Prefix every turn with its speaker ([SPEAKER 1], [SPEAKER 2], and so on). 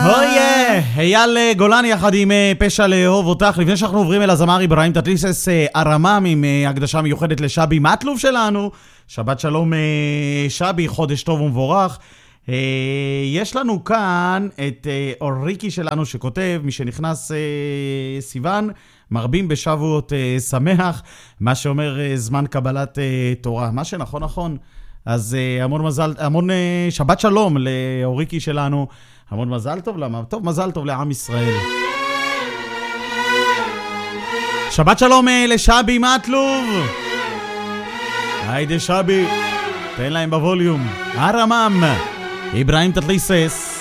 [SPEAKER 1] אייל גולן יחד עם פשע לאהוב אותך. לפני שאנחנו עוברים אל הזמר איברהים תתליסס הרמם עם הקדשה מיוחדת לשבי מטלוב שלנו. שבת שלום שבי, חודש טוב ומבורך. יש לנו כאן את אוריקי שלנו שכותב, מי שנכנס סיוון, מרבים בשבועות שמח, מה שאומר זמן קבלת תורה. מה שנכון נכון. אז המון שבת שלום לאוריקי שלנו, המון מזל טוב, למה? טוב, מזל טוב לעם ישראל. שבת שלום לשבי מטלוב. היידה שבי, תן להם בווליום. הרמם, איברהים תתליסס.